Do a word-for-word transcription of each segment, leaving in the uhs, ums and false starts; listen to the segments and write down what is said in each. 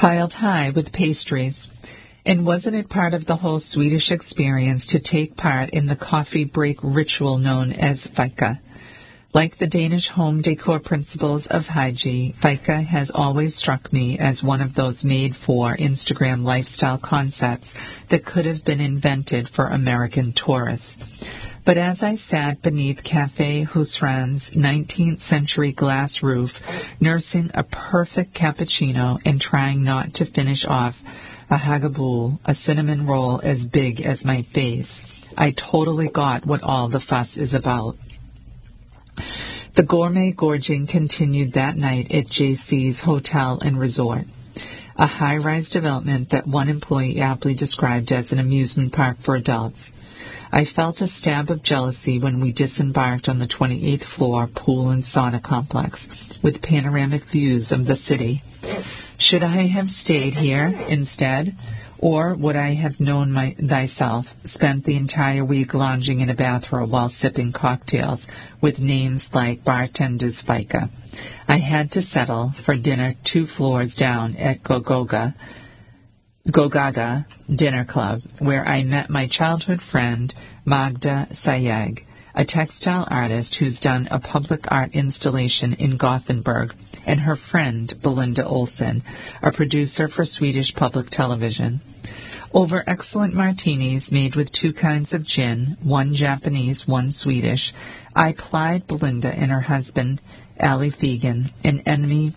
piled high with pastries. And wasn't it part of the whole Swedish experience to take part in the coffee break ritual known as fika? Like the Danish home decor principles of Hygge, fika has always struck me as one of those made-for Instagram lifestyle concepts that could have been invented for American tourists. But as I sat beneath Café Husran's nineteenth century glass roof, nursing a perfect cappuccino and trying not to finish off a hagabul, a cinnamon roll as big as my face, I totally got what all the fuss is about. The gourmet gorging continued that night at J C's Hotel and Resort, a high-rise development that one employee aptly described as an amusement park for adults. I felt a stab of jealousy when we disembarked on the twenty-eighth floor pool and sauna complex with panoramic views of the city. Should I have stayed here instead, or would I have known my, thyself, spent the entire week lounging in a bathrobe while sipping cocktails with names like Bartender's Fika? I had to settle for dinner two floors down at Gogoga, Gogaga Dinner Club, where I met my childhood friend Magda Sayeg, a textile artist who's done a public art installation in Gothenburg, and her friend Belinda Olsen, a producer for Swedish public television. Over excellent martinis made with two kinds of gin, one Japanese, one Swedish, I plied Belinda and her husband, Ali Fegan, an enemy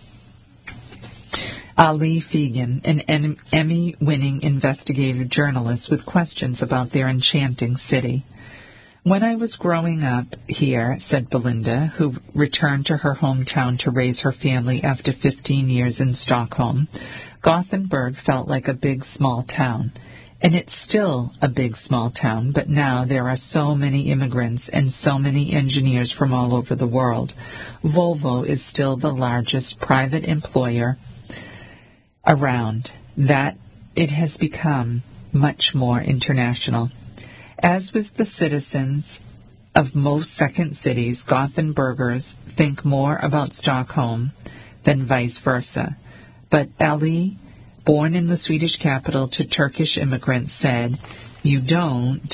Ali Fegan, an Emmy-winning investigative journalist, with questions about their enchanting city. When I was growing up here, said Belinda, who returned to her hometown to raise her family after fifteen years in Stockholm, Gothenburg felt like a big, small town. And it's still a big, small town, but now there are so many immigrants and so many engineers from all over the world. Volvo is still the largest private employer around, that it has become much more international. As with the citizens of most second cities, Gothenburgers think more about Stockholm than vice versa. But Ali, born in the Swedish capital to Turkish immigrants, said, "You don't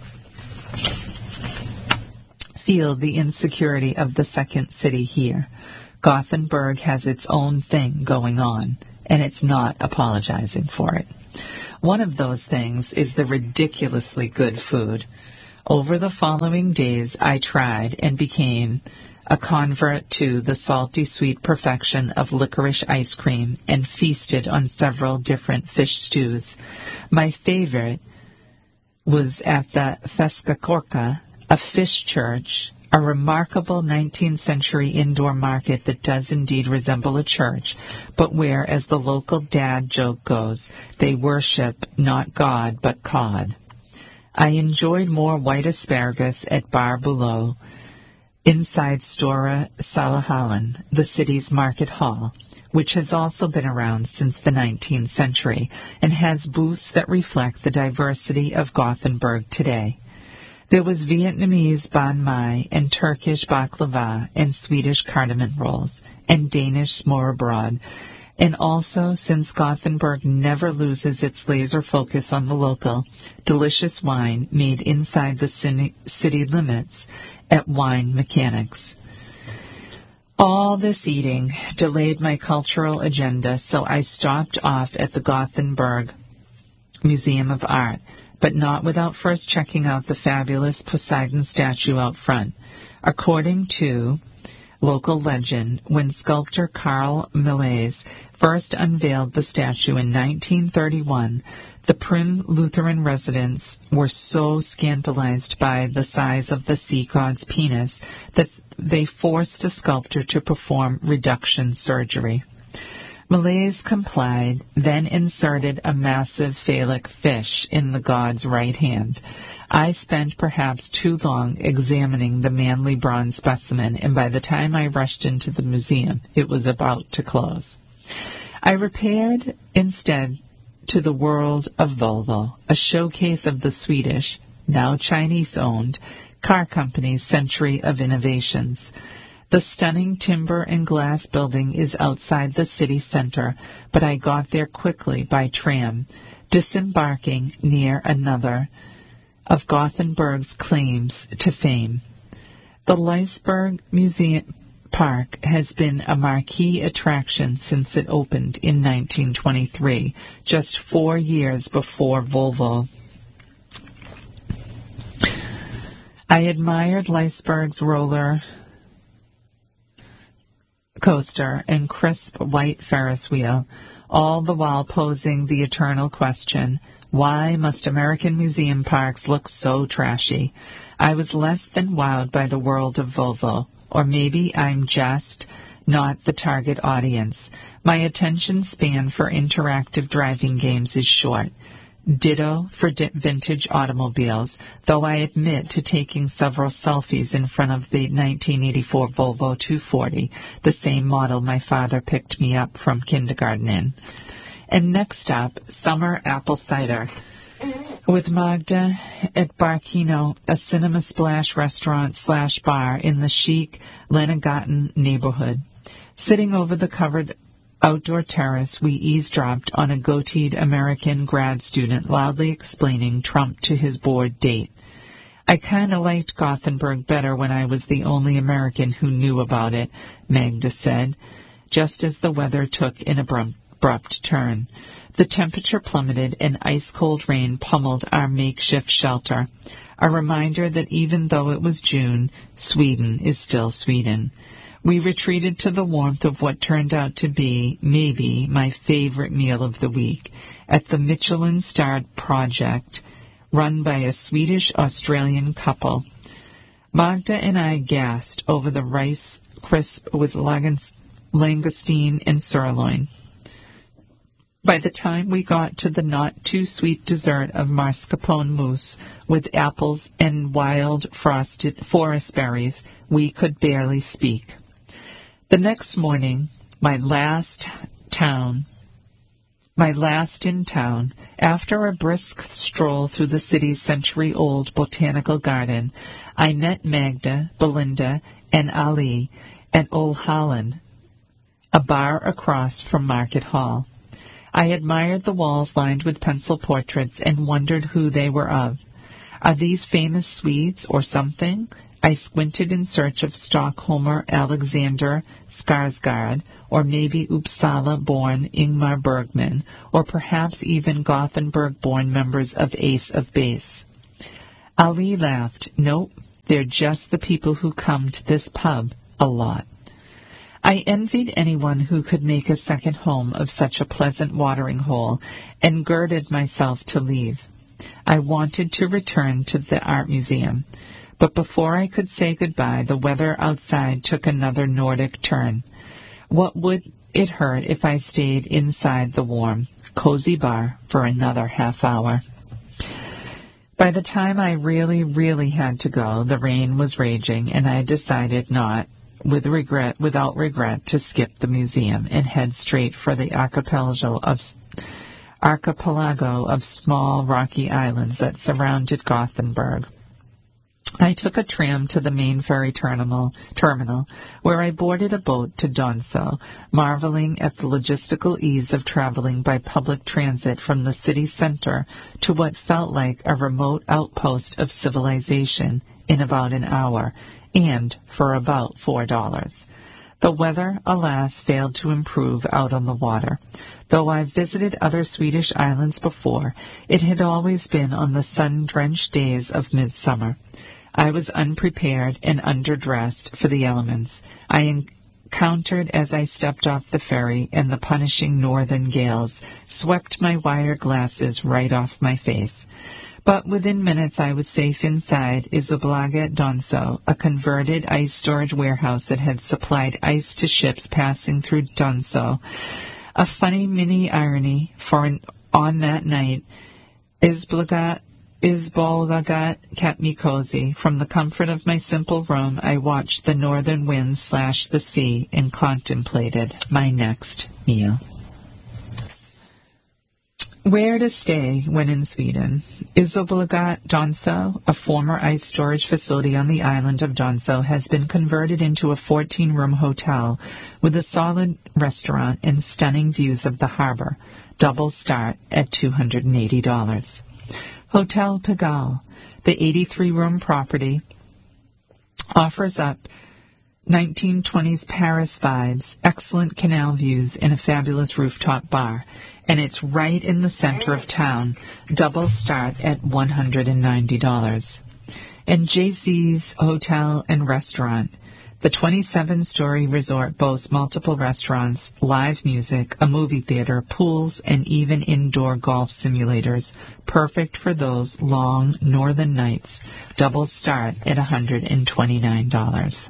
feel the insecurity of the second city here. Gothenburg has its own thing going on, and it's not apologizing for it." One of those things is the ridiculously good food. Over the following days, I tried and became a convert to the salty sweet perfection of licorice ice cream and feasted on several different fish stews. My favorite was at the Feskakorka, a fish church, a remarkable nineteenth century indoor market that does indeed resemble a church, but where, as the local dad joke goes, they worship not God but cod. I enjoyed more white asparagus at Bar Below, inside Stora Salahallen, the city's market hall, which has also been around since the nineteenth century and has booths that reflect the diversity of Gothenburg today. There was Vietnamese banh mi and Turkish baklava and Swedish cardamom rolls and Danish smørrebrød. And also, since Gothenburg never loses its laser focus on the local, delicious wine made inside the city limits at Wine Mechanics. All this eating delayed my cultural agenda, so I stopped off at the Gothenburg Museum of Art, but not without first checking out the fabulous Poseidon statue out front. According to local legend, when sculptor Carl Millais first unveiled the statue in nineteen thirty-one, the prim Lutheran residents were so scandalized by the size of the sea god's penis that they forced the sculptor to perform reduction surgery. Millais complied, then inserted a massive phallic fish in the god's right hand. I spent perhaps too long examining the manly bronze specimen, and by the time I rushed into the museum, it was about to close. I repaired instead to the World of Volvo, a showcase of the Swedish, now Chinese-owned, car company's century of innovations. The stunning timber and glass building is outside the city center, but I got there quickly by tram, disembarking near another of Gothenburg's claims to fame. The Leisberg Museum Park has been a marquee attraction since it opened in nineteen twenty-three, just four years before Volvo. I admired Leisberg's roller coaster and crisp white Ferris wheel, all the while posing the eternal question, why must American museum parks look so trashy? I was less than wowed by the world of Volvo, or maybe I'm just not the target audience. My attention span for interactive driving games is short. Ditto for di- vintage automobiles, though I admit to taking several selfies in front of the nineteen eighty-four Volvo two forty, the same model my father picked me up from kindergarten in. And next up, summer apple cider with Magda at Barkino, a cinema splash restaurant slash bar in the chic Lenegotten neighborhood. Sitting over the covered outdoor terrace, we eavesdropped on a goateed American grad student loudly explaining Trump to his bored date. I kind of liked Gothenburg better when I was the only American who knew about it, Magda said, just as the weather took an abrupt, abrupt turn. The temperature plummeted and ice-cold rain pummeled our makeshift shelter, a reminder that even though it was June, Sweden is still Sweden. We retreated to the warmth of what turned out to be, maybe, my favorite meal of the week, at the Michelin-starred project run by a Swedish-Australian couple. Magda and I gasped over the rice crisp with langoustine and sirloin. By the time we got to the not-too-sweet dessert of mascarpone mousse with apples and wild frosted forest berries, we could barely speak. The next morning, my last town, my last in town, after a brisk stroll through the city's century-old botanical garden, I met Magda, Belinda, and Ali at Old Holland, a bar across from Market Hall. I admired the walls lined with pencil portraits and wondered who they were of. Are these famous Swedes or something? I squinted in search of Stockholmer Alexander Skarsgård, or maybe Uppsala-born Ingmar Bergman, or perhaps even Gothenburg-born members of Ace of Base. Ali laughed. Nope, they're just the people who come to this pub a lot. I envied anyone who could make a second home of such a pleasant watering hole, and girded myself to leave. I wanted to return to the art museum. But before I could say goodbye, the weather outside took another Nordic turn. What would it hurt if I stayed inside the warm, cozy bar for another half hour? By the time I really, really had to go, the rain was raging, and I decided not, with regret, without regret, to skip the museum and head straight for the archipelago of, archipelago of small rocky islands that surrounded Gothenburg. I took a tram to the main ferry terminal, terminal, where I boarded a boat to Donsö, marveling at the logistical ease of traveling by public transit from the city center to what felt like a remote outpost of civilization in about an hour, and for about four dollars. The weather, alas, failed to improve out on the water. Though I've visited other Swedish islands before, it had always been on the sun-drenched days of midsummer. I was unprepared and underdressed for the elements I encountered as I stepped off the ferry, and the punishing northern gales swept my wire glasses right off my face. But within minutes I was safe inside Isabolaget Donsö, a converted ice storage warehouse that had supplied ice to ships passing through Donsö. A funny mini irony, for an, on that night, Isbolaget Isbolaget kept me cozy. From the comfort of my simple room, I watched the northern winds slash the sea and contemplated my next meal. Where to stay when in Sweden? Isobolagat Donso, a former ice storage facility on the island of Donso, has been converted into a fourteen-room hotel with a solid restaurant and stunning views of the harbor. Double start at two hundred eighty dollars. Hotel Pigalle, the eighty-three-room property, offers up nineteen twenties Paris vibes, excellent canal views, and a fabulous rooftop bar. And it's right in the center of town. Double start at one hundred ninety dollars. And J C's Hotel and Restaurant. The twenty-seven-story resort boasts multiple restaurants, live music, a movie theater, pools, and even indoor golf simulators. Perfect for those long northern nights. Double start at one hundred twenty-nine dollars.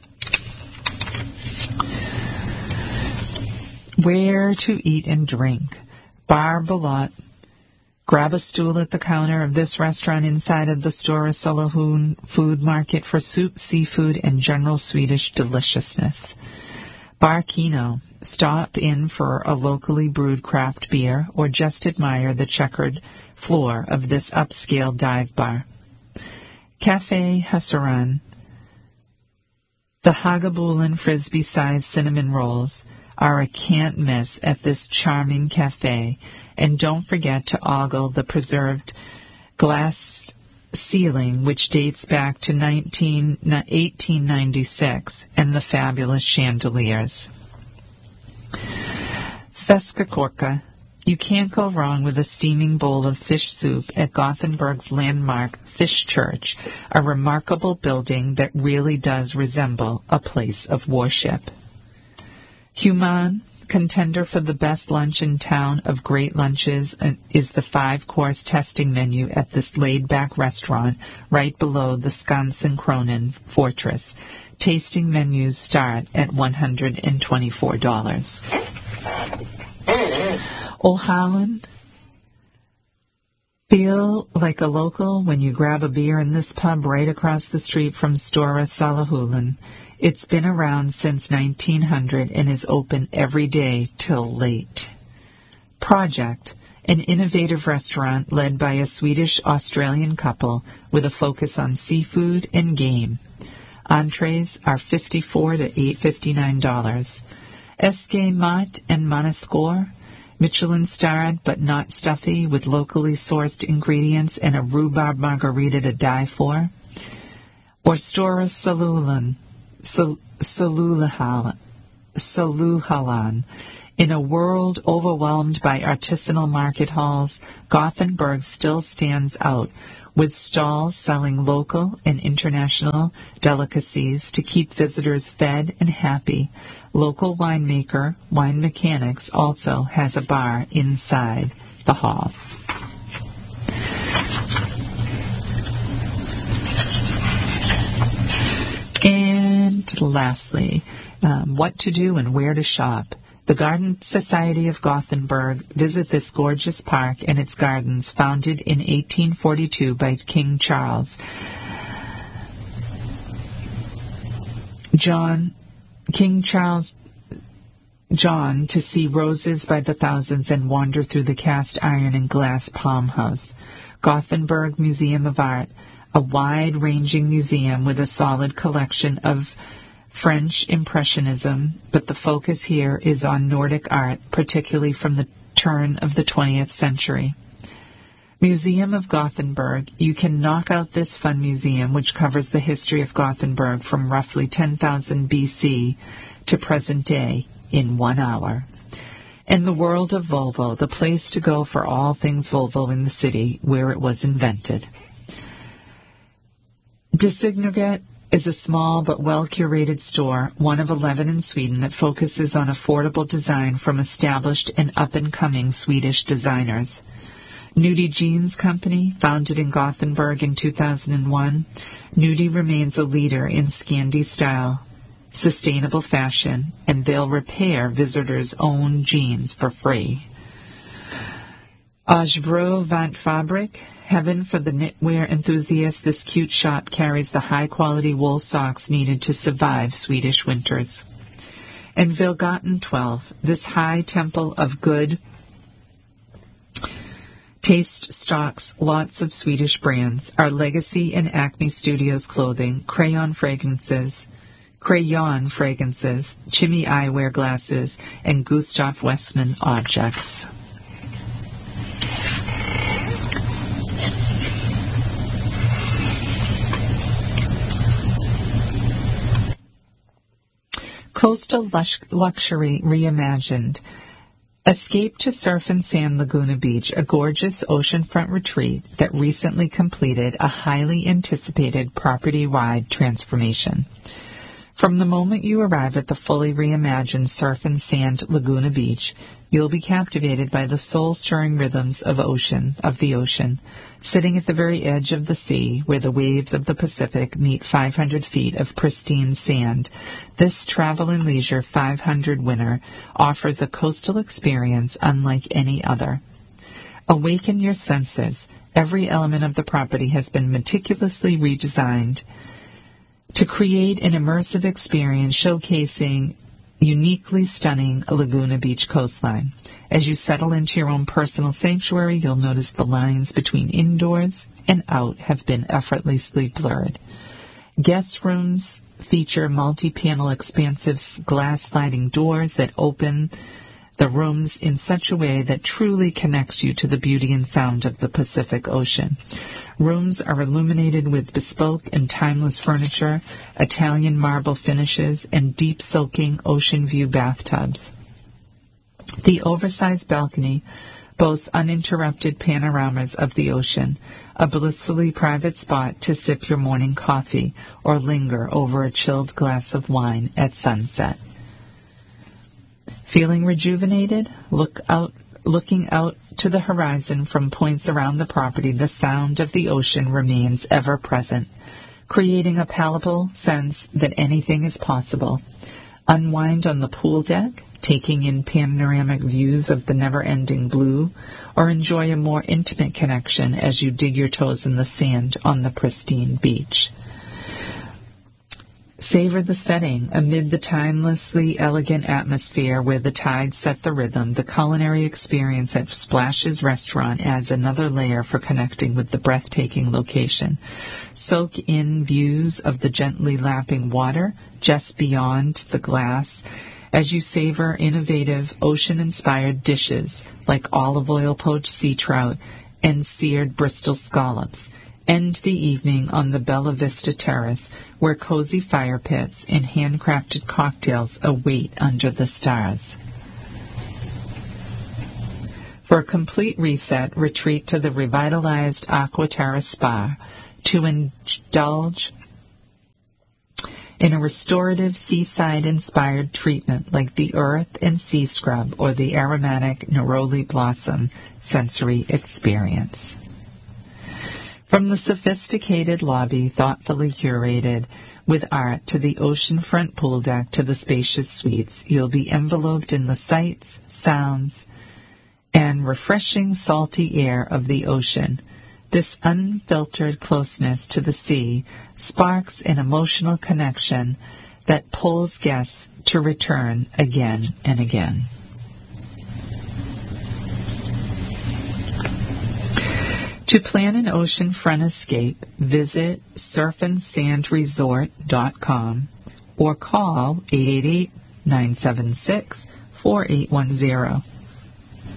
Where to eat and drink. Bar Bolot. Grab a stool at the counter of this restaurant inside of the Stora Saloon food market for soup, seafood, and general Swedish deliciousness. Bar Kino. Stop in for a locally brewed craft beer or just admire the checkered floor of this upscale dive bar. Cafe Hussaran. The Hagabulen Frisbee-sized cinnamon rolls are a can't miss at this charming cafe, and don't forget to ogle the preserved glass ceiling which dates back to eighteen ninety-six and the fabulous chandeliers. Feskakorka. You can't go wrong with a steaming bowl of fish soup at Gothenburg's landmark Fish Church, a remarkable building that really does resemble a place of worship. Human, contender for the best lunch in town of great lunches, is the five-course testing menu at this laid-back restaurant right below the Skansen-Kronen Fortress. Tasting menus start at one hundred twenty-four dollars. O'Holland. Feel like a local when you grab a beer in this pub right across the street from Stora Salahulen. It's been around since nineteen hundred and is open every day till late. Project, an innovative restaurant led by a Swedish-Australian couple with a focus on seafood and game. Entrees are fifty-four to eight fifty-nine dollars. Eske Mat and Manaskor, Michelin-starred but not stuffy, with locally sourced ingredients and a rhubarb margarita to die for. Or Stora Salulan, Sol- Salulahalan, Saluhalan. In a world overwhelmed by artisanal market halls, Gothenburg still stands out, with stalls selling local and international delicacies to keep visitors fed and happy. Local winemaker, Wine Mechanics, also has a bar inside the hall. And lastly, um, what to do and where to shop. The Garden Society of Gothenburg. Visit this gorgeous park and its gardens, founded in eighteen forty-two by King Charles. John, King Charles John, to see roses by the thousands and wander through the cast iron and glass palm house. Gothenburg Museum of Art, a wide-ranging museum with a solid collection of French Impressionism, but the focus here is on Nordic art, particularly from the turn of the twentieth century. Museum of Gothenburg. You can knock out this fun museum, which covers the history of Gothenburg from roughly ten thousand B C to present day, in one hour. And the world of Volvo, the place to go for all things Volvo in the city where it was invented. Designaget is a small but well-curated store, one of eleven in Sweden, that focuses on affordable design from established and up-and-coming Swedish designers. Nudie Jeans Company, founded in Gothenburg in two thousand one, Nudie remains a leader in Scandi style, sustainable fashion, and they'll repair visitors' own jeans for free. Ajbro Vant Fabrik, heaven for the knitwear enthusiast, this cute shop carries the high-quality wool socks needed to survive Swedish winters. And Vilgaten twelve, this high temple of good Taste stocks lots of Swedish brands. Our Legacy and Acme Studios clothing, crayon fragrances, crayon fragrances, Chimmy eyewear glasses, and Gustav Westman objects. Coastal lux- luxury reimagined. Escape to Surf and Sand Laguna Beach, a gorgeous oceanfront retreat that recently completed a highly anticipated property-wide transformation. From the moment you arrive at the fully reimagined Surf and Sand Laguna Beach, you'll be captivated by the soul-stirring rhythms of ocean, of the ocean, sitting at the very edge of the sea where the waves of the Pacific meet five hundred feet of pristine sand. This Travel and Leisure five hundred winner offers a coastal experience unlike any other. Awaken your senses. Every element of the property has been meticulously redesigned to create an immersive experience showcasing uniquely stunning Laguna Beach coastline. As you settle into your own personal sanctuary, you'll notice the lines between indoors and out have been effortlessly blurred. Guest rooms feature multi-panel expansive glass sliding doors that open the rooms in such a way that truly connects you to the beauty and sound of the Pacific Ocean. Rooms are illuminated with bespoke and timeless furniture, Italian marble finishes, and deep-soaking ocean view bathtubs. The oversized balcony boasts uninterrupted panoramas of the ocean, a blissfully private spot to sip your morning coffee or linger over a chilled glass of wine at sunset. Feeling rejuvenated? Look out Looking out to the horizon from points around the property, the sound of the ocean remains ever present, creating a palpable sense that anything is possible. Unwind on the pool deck, taking in panoramic views of the never-ending blue, or enjoy a more intimate connection as you dig your toes in the sand on the pristine beach. Savor the setting. Amid the timelessly elegant atmosphere where the tides set the rhythm, the culinary experience at Splashes Restaurant adds another layer for connecting with the breathtaking location. Soak in views of the gently lapping water just beyond the glass as you savor innovative ocean-inspired dishes like olive oil poached sea trout and seared Bristol scallops. End the evening on the Bella Vista Terrace, where cozy fire pits and handcrafted cocktails await under the stars. For a complete reset, retreat to the revitalized Aqua Terra Spa to indulge in a restorative seaside-inspired treatment like the Earth and Sea Scrub or the aromatic Neroli Blossom sensory experience. From the sophisticated lobby, thoughtfully curated with art, to the oceanfront pool deck to the spacious suites, you'll be enveloped in the sights, sounds, and refreshing salty air of the ocean. This unfiltered closeness to the sea sparks an emotional connection that pulls guests to return again and again. To plan an oceanfront escape, visit surf and sand resort dot com or call eight eight eight, nine seven six, four eight one zero.